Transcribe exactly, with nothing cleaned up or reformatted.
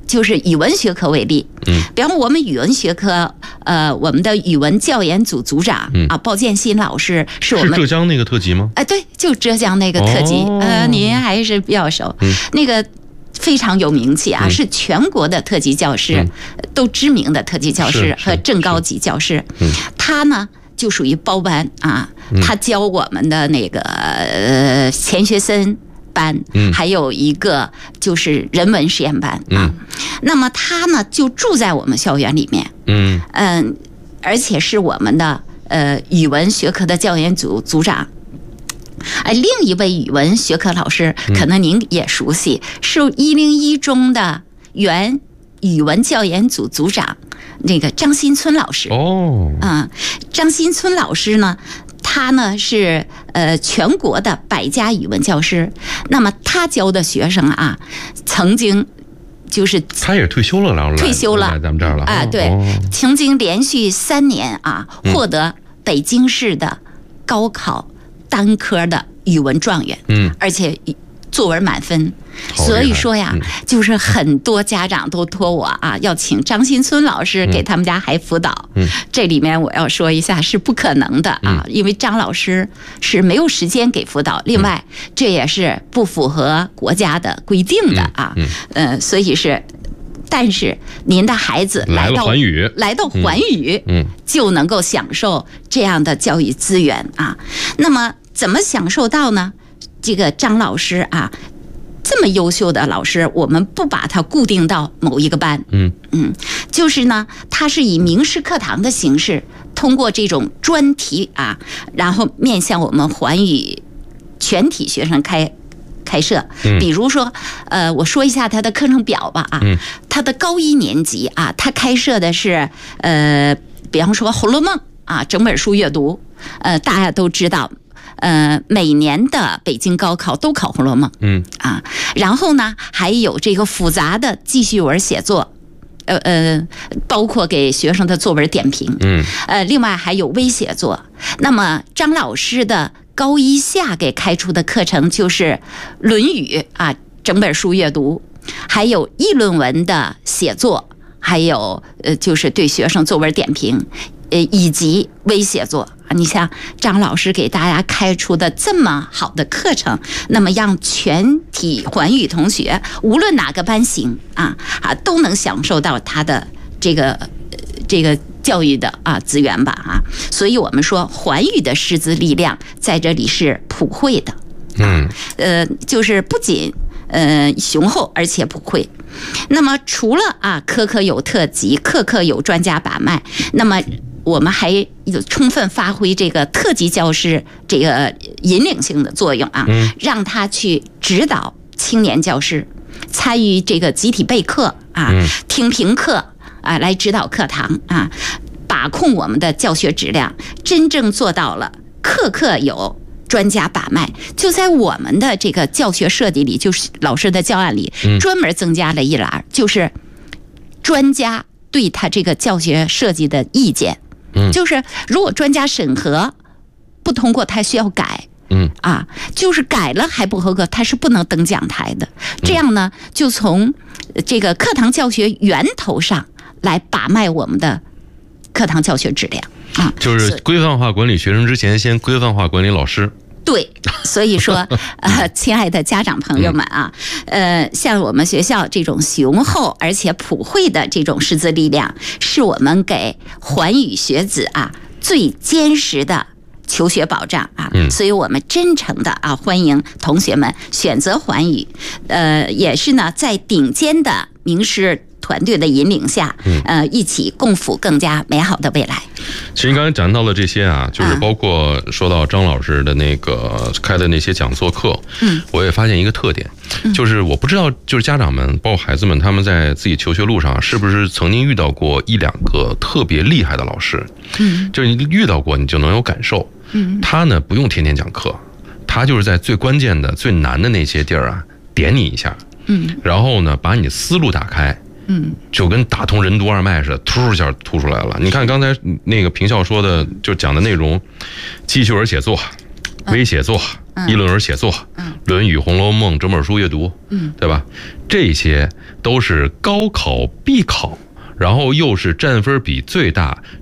就是语文学科为例，嗯，比方我们语文学科，呃，我们的语文教研组组长、嗯、啊，鲍建新老师是我们是浙江那个特级吗？ 哎，对，就浙江那个特级，哦、呃，您还是比较熟，嗯、那个。非常有名气啊，嗯、是全国的特级教师、嗯、都知名的特级教师和正高级教师。嗯、他呢就属于包班啊，嗯、他教我们的那个呃钱学森班，嗯、还有一个就是人文实验班啊。嗯、那么他呢就住在我们校园里面，嗯嗯、呃，而且是我们的呃语文学科的教研组组长。哎，另一位语文学科老师，可能您也熟悉，嗯、是一零一中的原语文教研组组长，那个张新村老师。哦，啊、嗯，张新村老师呢，他呢是呃全国的百家语文教师。那么他教的学生啊，曾经就是他也退休了，然后退休了， 来咱们这儿了啊，对，哦、曾经连续三年啊获得北京市的高考单科的语文状元，嗯，而且作文满分，所以说呀，嗯、就是很多家长都托我啊，要请张新村老师给他们家孩辅导。嗯，这里面我要说一下是不可能的啊，嗯、因为张老师是没有时间给辅导，另外这也是不符合国家的规定的啊，嗯，嗯呃，所以是。但是您的孩子来到环宇， 来到环宇，嗯，就能够享受这样的教育资源啊。那么怎么享受到呢？这个张老师啊，这么优秀的老师，我们不把他固定到某一个班，嗯嗯，就是呢，他是以名师课堂的形式，通过这种专题啊，然后面向我们环宇全体学生开。开设，比如说，呃，我说一下他的课程表吧啊，他的高一年级啊，他开设的是呃，比方说《红楼梦》啊，整本书阅读，呃，大家都知道，呃，每年的北京高考都考《红楼梦》，嗯啊，然后呢，还有这个复杂的记叙文写作。呃呃，包括给学生的作文点评，嗯，呃，另外还有微写作。那么张老师的高一下给开出的课程就是《论语》啊，整本书阅读，还有议论文的写作，还有呃，就是对学生作文点评，呃，以及微写作。你像张老师给大家开出的这么好的课程，那么让全体环宇同学，无论哪个班型啊啊，都能享受到他的这个这个教育的啊资源吧啊。所以我们说环宇的师资力量在这里是普惠的，嗯，呃，就是不仅呃雄厚，而且普惠。那么除了啊科科有特级，课课有专家把脉，那么我们还有充分发挥这个特级教师这个引领性的作用啊，让他去指导青年教师，参与这个集体备课啊，听评课啊，来指导课堂啊，把控我们的教学质量，真正做到了课课有专家把脉。就在我们的这个教学设计里，就是老师的教案里，专门增加了一栏，就是专家对他这个教学设计的意见。就是如果专家审核不通过，他需要改，嗯啊，就是改了还不合格，他是不能登讲台的。这样呢，就从这个课堂教学源头上来把脉我们的课堂教学质量啊。 就是规范化管理学生之前，先规范化管理老师。 对，所以说，呃，亲爱的家长朋友们啊，呃，像我们学校这种雄厚而且普惠的这种师资力量，是我们给环宇学子啊最坚实的求学保障啊。所以我们真诚的啊欢迎同学们选择环宇，呃，也是呢在顶尖的名师团队的引领下，呃，一起共赴更加美好的未来。 其实你刚才讲到了这些啊，就是包括说到张老师的那个开的那些讲座课，嗯，我也发现一个特点，就是我不知道，就是家长们包括孩子们，他们在自己求学路上是不是曾经遇到过一两个特别厉害的老师，嗯，就是你遇到过，你就能有感受，嗯，他呢不用天天讲课，他就是在最关键的、最难的那些地儿啊，点你一下，嗯，然后呢把你思路打开。嗯，就跟打通任督二脉似的，突一下突出来了。你看刚才那个评校说的，就讲的内容，记叙文写作、微写作、 议论文写作，嗯，论语、红楼梦整本书阅读，嗯，对吧？这些都是高考必考，然后又是占分比最大、